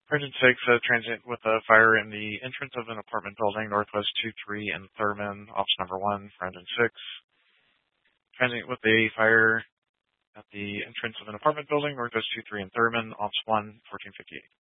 Transient 6, transient with a fire in the entrance of an apartment building, Northwest 23 and Thurman, ops number 1, for engine 6. Transient with a fire at the entrance of an apartment building, Northwest 23 and Thurman, ops 1, 1458.